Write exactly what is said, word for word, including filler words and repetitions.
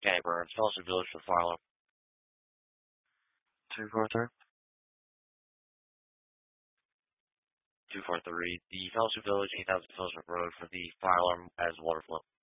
Kenny Burns, Fellowship Village for fire alarm. Two four three. two four three, the Fellowship Village, eight thousand Fellowship Road for the fire alarm as water flow.